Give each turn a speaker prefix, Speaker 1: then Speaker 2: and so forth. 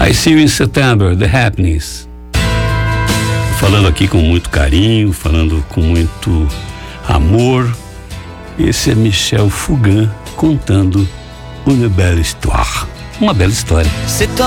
Speaker 1: I See You in September, The Happiness. Falando aqui com muito carinho, falando com muito amor. Esse é Michel Fugain contando Une belle histoire. Uma bela história.